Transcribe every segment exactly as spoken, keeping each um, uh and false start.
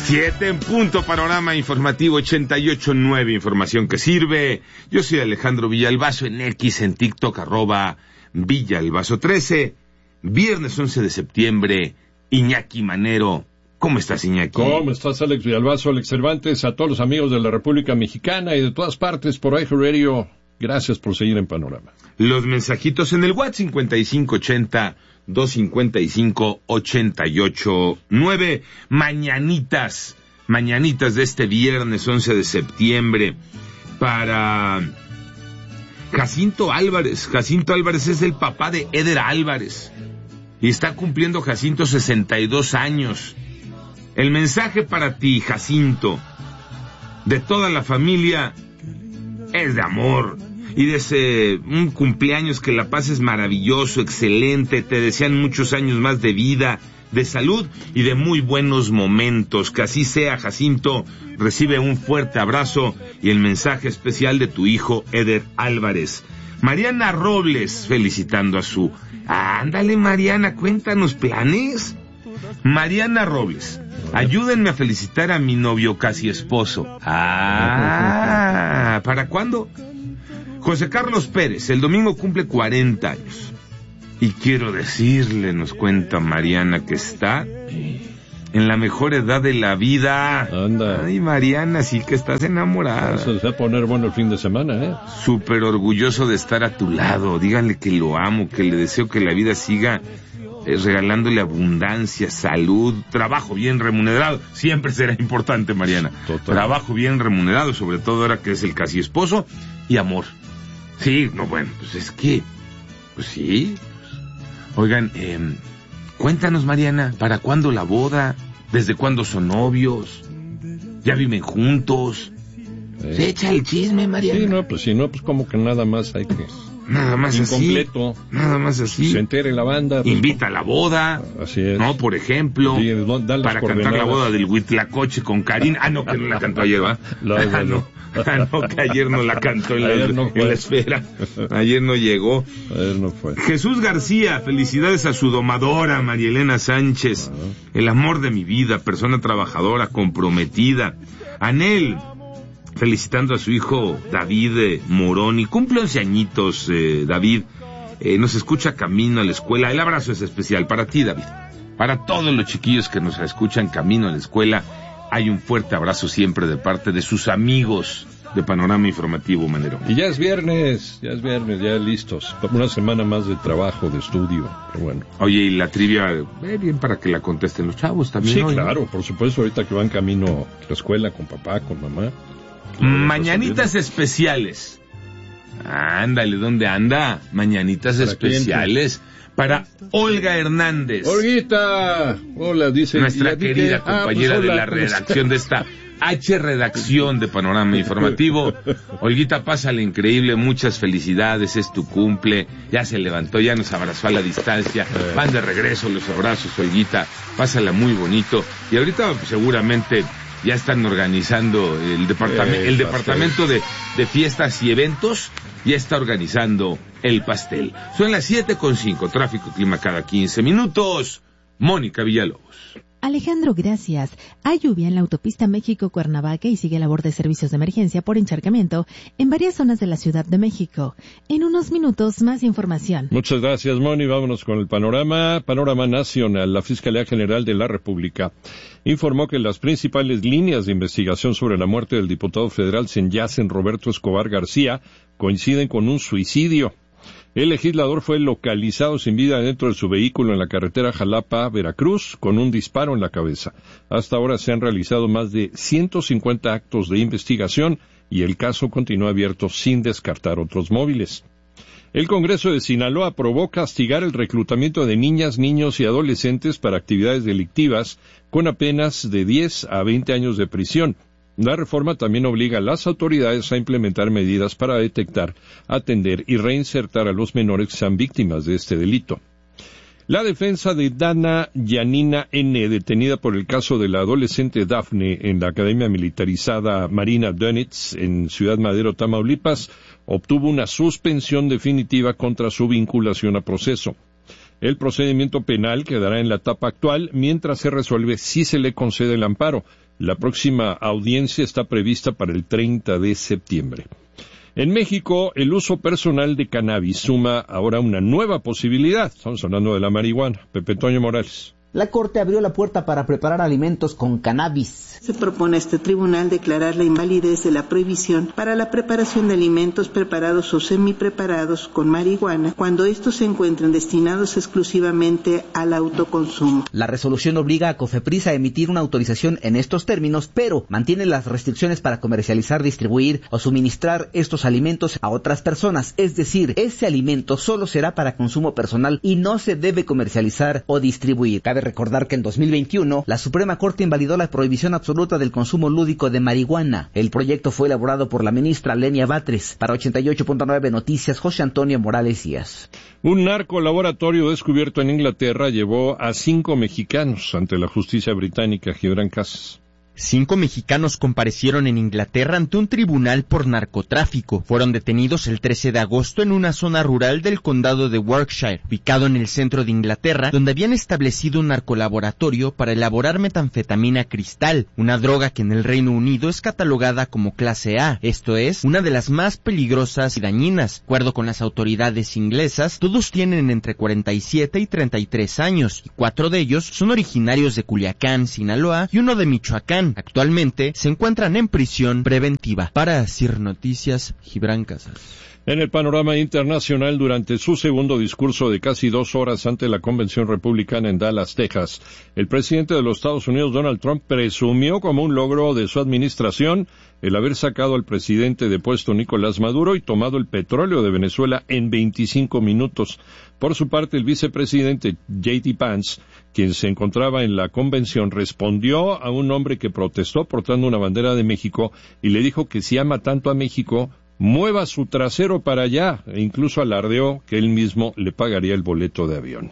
Siete en punto, panorama informativo ochenta y ocho punto nueve, información que sirve. Yo soy Alejandro Villalbazo, en X, en TikTok, arroba Villalbazo trece. Viernes once de septiembre, Iñaki Manero. ¿Cómo estás, Iñaki? ¿Cómo estás, Alex Villalbazo, Alex Cervantes? A todos los amigos de la República Mexicana y de todas partes por iHeartRadio, gracias por seguir en Panorama. Los mensajitos en el WhatsApp cincuenta y cinco ochenta, doscientos cincuenta y cinco, ochenta y ocho nueve. Mañanitas, mañanitas de este viernes once de septiembre para Jacinto Álvarez. Jacinto Álvarez es el papá de Eder Álvarez y está cumpliendo Jacinto sesenta y dos años. El mensaje para ti, Jacinto, de toda la familia, es de amor. Y desde un cumpleaños que la pases maravilloso, excelente, te desean muchos años más de vida, de salud y de muy buenos momentos. Que así sea, Jacinto. Recibe un fuerte abrazo y el mensaje especial de tu hijo, Eder Álvarez. Mariana Robles, felicitando a su... Ándale, Mariana, cuéntanos planes. Mariana Robles, ayúdenme a felicitar a mi novio casi esposo. Ah, ¿para cuándo? José Carlos Pérez, el domingo cumple cuarenta años. Y quiero decirle, nos cuenta Mariana, que está en la mejor edad de la vida. Anda. Ay, Mariana, sí que estás enamorada. Eso se va a poner bueno el fin de semana, ¿eh? Súper orgulloso de estar a tu lado. Díganle que lo amo, que le deseo que la vida siga eh, regalándole abundancia, salud, trabajo bien remunerado. Siempre será importante, Mariana. Total. Trabajo bien remunerado, sobre todo ahora que es el casi esposo, y amor. Sí, no, bueno, pues es que, pues sí. Oigan, eh, cuéntanos, Mariana, ¿para cuándo la boda? ¿Desde cuándo son novios? ¿Ya viven juntos? Eh. Se echa el chisme, Mariana. Sí, no, pues si no, pues como que nada más hay que... Nada más incompleto. así. Nada más así. Se entere la banda. Pues, invita a la boda. Así es. No, por ejemplo. Sí, da las para cantar la boda del Huitlacoche con Karina. Ah, no, que no la cantó ayer, ¿va? No, ah, no, no. Ah, no, que ayer no la cantó en, la, no en la esfera. Ayer no llegó. Ayer no fue. Jesús García, felicidades a su domadora, María Elena Sánchez. Uh-huh. El amor de mi vida, persona trabajadora, comprometida. Anel, felicitando a su hijo David eh, Moroni. Cumple once añitos, eh, David. Eh, nos escucha camino a la escuela. El abrazo es especial para ti, David. Para todos los chiquillos que nos escuchan camino a la escuela, hay un fuerte abrazo siempre de parte de sus amigos de Panorama Informativo, Manero. Y ya es viernes, ya es viernes, ya listos. Una semana más de trabajo, de estudio. Pero bueno. Oye, y la trivia, eh, bien para que la contesten los chavos también. Sí, hoy, claro, ¿no? Por supuesto, ahorita que van camino a la escuela con papá, con mamá. Mañanitas especiales. Ándale, ¿dónde anda? Mañanitas ¿Para especiales quién? Para Olga Hernández. Olguita, hola, dice. Nuestra querida que... compañera ah, pues, hola, de la redacción de esta H redacción de Panorama Informativo. Olguita, pásale increíble, muchas felicidades, es tu cumple, ya se levantó, ya nos abrazó a la distancia, eh. van de regreso los abrazos, Olguita, pásala muy bonito. Y ahorita pues, seguramente ya están organizando el departamento, eh, el departamento de, de fiestas y eventos, ya está organizando el pastel. Son las siete con cinco, tráfico clima cada quince minutos. Mónica Villalobos. Alejandro, gracias. Hay lluvia en la autopista México-Cuernavaca y sigue labor de servicios de emergencia por encharcamiento en varias zonas de la Ciudad de México. En unos minutos, más información. Muchas gracias, Moni. Vámonos con el panorama. Panorama nacional. La Fiscalía General de la República informó que las principales líneas de investigación sobre la muerte del diputado federal Senyacen Roberto Escobar García coinciden con un suicidio. El legislador fue localizado sin vida dentro de su vehículo en la carretera Jalapa-Veracruz con un disparo en la cabeza. Hasta ahora se han realizado más de ciento cincuenta actos de investigación y el caso continúa abierto sin descartar otros móviles. El Congreso de Sinaloa aprobó castigar el reclutamiento de niñas, niños y adolescentes para actividades delictivas con apenas de diez a veinte años de prisión. La reforma también obliga a las autoridades a implementar medidas para detectar, atender y reinsertar a los menores que sean víctimas de este delito. La defensa de Dana Yanina N., detenida por el caso de la adolescente Dafne en la Academia Militarizada Marina Dönitz en Ciudad Madero, Tamaulipas, obtuvo una suspensión definitiva contra su vinculación a proceso. El procedimiento penal quedará en la etapa actual mientras se resuelve si se le concede el amparo. La próxima audiencia está prevista para el treinta de septiembre. En México, el uso personal de cannabis suma ahora una nueva posibilidad. Estamos hablando de la marihuana. Pepe Toño Morales. La Corte abrió la puerta para preparar alimentos con cannabis. Se propone a este tribunal declarar la invalidez de la prohibición para la preparación de alimentos preparados o semipreparados con marihuana cuando estos se encuentren destinados exclusivamente al autoconsumo. La resolución obliga a COFEPRIS a emitir una autorización en estos términos, pero mantiene las restricciones para comercializar, distribuir o suministrar estos alimentos a otras personas. Es decir, ese alimento solo será para consumo personal y no se debe comercializar o distribuir. Cabe recordar que en dos mil veintiuno la Suprema Corte invalidó la prohibición absoluta del consumo lúdico de marihuana. El proyecto fue elaborado por la ministra Lenia Batres. Para ochenta y ocho punto nueve Noticias, José Antonio Morales Díaz. Un narcolaboratorio descubierto en Inglaterra llevó a cinco mexicanos ante la justicia británica. Gibran Casas. Cinco mexicanos comparecieron en Inglaterra ante un tribunal por narcotráfico. Fueron detenidos el trece de agosto en una zona rural del condado de Warwickshire, ubicado en el centro de Inglaterra, donde habían establecido un narcolaboratorio para elaborar metanfetamina cristal, una droga que en el Reino Unido es catalogada como clase A, esto es, una de las más peligrosas y dañinas. De acuerdo con las autoridades inglesas, todos tienen entre cuarenta y siete y treinta y tres años, y cuatro de ellos son originarios de Culiacán, Sinaloa, y uno de Michoacán. Actualmente se encuentran en prisión preventiva. Para C I R Noticias, Gibran Casas. En el panorama internacional, durante su segundo discurso de casi dos horas ante la Convención Republicana en Dallas, Texas, el presidente de los Estados Unidos, Donald Trump, presumió como un logro de su administración el haber sacado al presidente de puesto Nicolás Maduro y tomado el petróleo de Venezuela en veinticinco minutos. Por su parte, el vicepresidente J D Vance, quien se encontraba en la convención, respondió a un hombre que protestó portando una bandera de México y le dijo que si ama tanto a México, mueva su trasero para allá, e incluso alardeó que él mismo le pagaría el boleto de avión.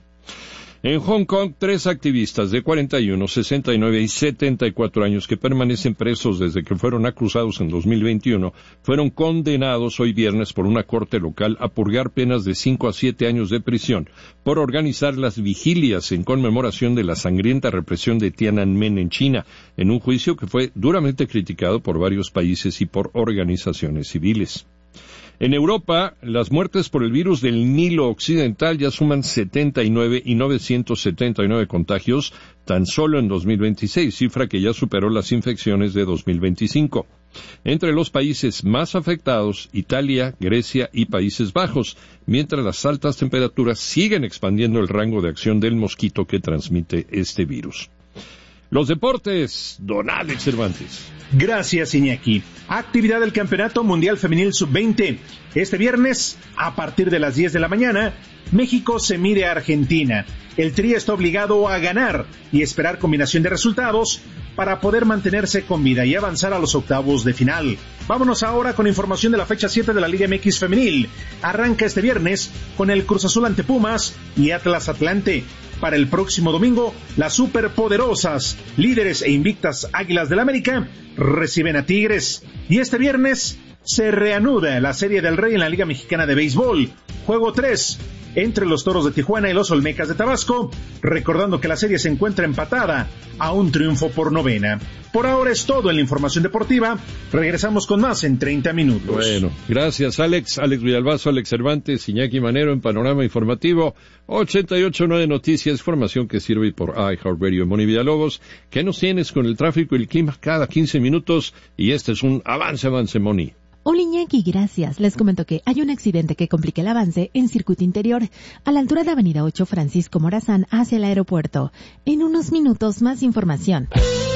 En Hong Kong, tres activistas de cuarenta y uno, sesenta y nueve y setenta y cuatro años que permanecen presos desde que fueron acusados en dos mil veintiuno, fueron condenados hoy viernes por una corte local a purgar penas de cinco a siete años de prisión por organizar las vigilias en conmemoración de la sangrienta represión de Tiananmen en China, en un juicio que fue duramente criticado por varios países y por organizaciones civiles. En Europa, las muertes por el virus del Nilo Occidental ya suman setenta y nueve y novecientos setenta y nueve contagios tan solo en dos mil veintiséis, cifra que ya superó las infecciones de dos mil veinticinco. Entre los países más afectados, Italia, Grecia y Países Bajos, mientras las altas temperaturas siguen expandiendo el rango de acción del mosquito que transmite este virus. Los deportes, don Alex Cervantes. Gracias, Iñaki. Actividad del Campeonato Mundial Femenil sub veinte. Este viernes, a partir de las diez de la mañana, México se mide a Argentina. El Tri está obligado a ganar y esperar combinación de resultados para poder mantenerse con vida y avanzar a los octavos de final. Vámonos ahora con información de la fecha siete de la Liga M X Femenil. Arranca este viernes con el Cruz Azul ante Pumas y Atlas Atlante. Para el próximo domingo, las superpoderosas, líderes e invictas Águilas del América reciben a Tigres. Y este viernes se reanuda la Serie del Rey en la Liga Mexicana de Béisbol. Juego tres entre los Toros de Tijuana y los Olmecas de Tabasco, recordando que la serie se encuentra empatada a un triunfo por novena. Por ahora es todo en la información deportiva. Regresamos con más en treinta minutos. Bueno, gracias Alex, Alex Villalbazo, Alex Cervantes, Iñaki Manero en Panorama Informativo, ochenta y ocho punto nueve Noticias, información que sirve por iHeartRadio. Moni Villalobos, ¿qué nos tienes con el tráfico y el clima cada quince minutos? Y este es un avance, avance, Moni. Hola Iñaki, gracias. Les comento que hay un accidente que complica el avance en circuito interior a la altura de Avenida ocho Francisco Morazán hacia el aeropuerto. En unos minutos más información.